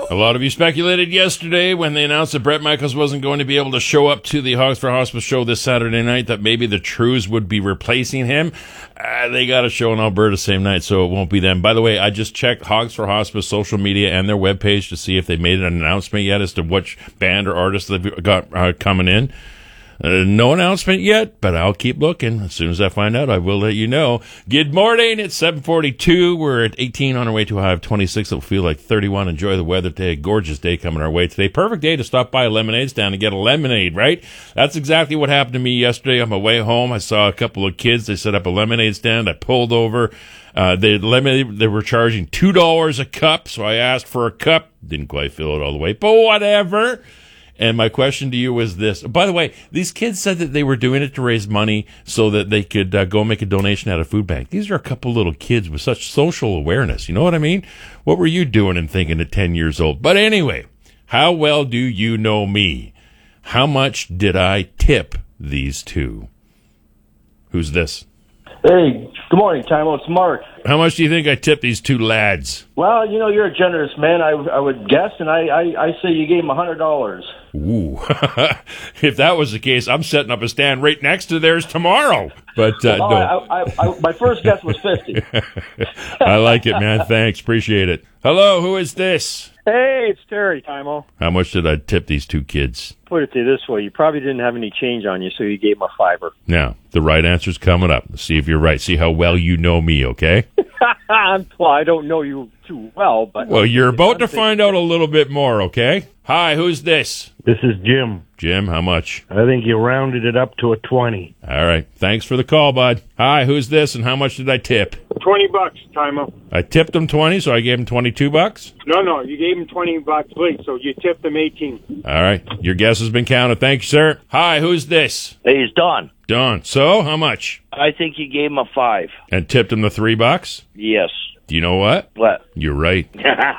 A lot of you speculated yesterday when they announced that Bret Michaels wasn't going to be able to show up to the Hogs for Hospice show this Saturday night, that maybe the Trues would be replacing him. They got a show in Alberta same night, so it won't be them. By the way, I just checked Hogs for Hospice social media and their webpage to see if they made an announcement yet as to which band or artist they've got coming in. No announcement yet, but I'll keep looking. As soon as I find out, I will let you know. Good morning. It's 7:42. We're at 18 on our way to a high of 26. It'll feel like 31. Enjoy the weather today. Gorgeous day coming our way today. Perfect day to stop by a lemonade stand and get a lemonade, right? That's exactly what happened to me yesterday. On my way home, I saw a couple of kids. They set up a lemonade stand. I pulled over. They were charging $2 a cup, so I asked for a cup. Didn't quite fill it all the way, but whatever. And my question to you was this. By the way, these kids said that they were doing it to raise money so that they could go make a donation at a food bank. These are a couple little kids with such social awareness. You know what I mean? What were you doing and thinking at 10 years old? But anyway, how well do you know me? How much did I tip these two? Who's this? Hey, good morning, Timo. It's Mark. How much do you think I tipped these two lads? Well, you know, you're a generous man, I would guess, and I say you gave them $100. Ooh. If that was the case, I'm setting up a stand right next to theirs tomorrow. But no. My first guess was 50. I like it, man. Thanks. Appreciate it. Hello, who is this? Hey, it's Terry, Timo. How much did I tip these two kids? Put it to you this way. You probably didn't have any change on you, so you gave them a $5. Now, the right answer's coming up. Let's see if you're right. See how well you know me, okay? Well, I don't know you too well, but... Well, you're about to find out a little bit more, okay? Hi, who's this? This is Jim. Jim, how much? I think you rounded it up to a 20. All right. Thanks for the call, bud. Hi, who's this, and how much did I tip? $20, Timo. I tipped him 20, so I gave him $22? No, you gave him $20 late, so you tipped him 18. All right. Your guess has been counted. Thank you, sir. Hi, who's this? Hey, it's Don. Don. So, how much? I think you gave him a 5. And tipped him the $3? Yes. Do you know what? What? You're right.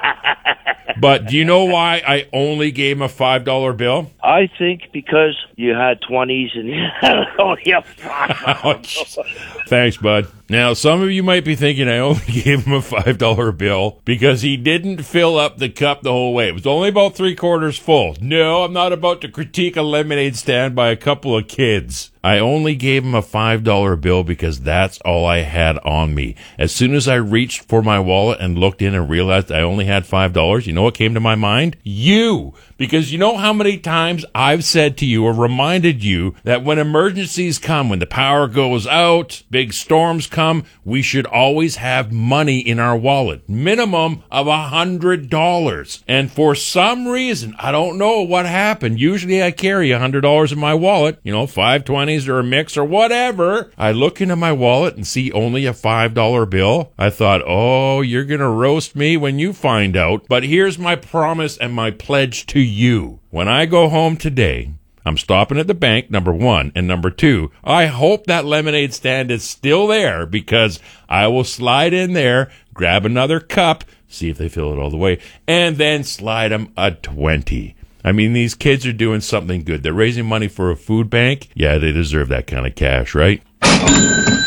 But do you know why I only gave him a $5 bill? I think because you had 20s and you had only a 5. Thanks, bud. Now, some of you might be thinking I only gave him a $5 bill because he didn't fill up the cup the whole way. It was only about 3/4 full. No, I'm not about to critique a lemonade stand by a couple of kids. I only gave him a $5 bill because that's all I had on me. As soon as I reached for my wallet and looked in and realized I only had $5, you know what came to my mind? You! Because you know how many times I've said to you or reminded you that when emergencies come, when the power goes out, big storms come, we should always have money in our wallet. Minimum of $100. And for some reason, I don't know what happened. Usually I carry $100 in my wallet, 520s or a mix or whatever. I look into my wallet and see only a $5 bill. I thought, oh, you're going to roast me when you find out. But here's my promise and my pledge to you. When I go home today, I'm stopping at the bank, number one. And number two, I hope that lemonade stand is still there because I will slide in there, grab another cup, see if they fill it all the way, and then slide them a 20. I mean, these kids are doing something good. They're raising money for a food bank. Yeah, they deserve that kind of cash, right?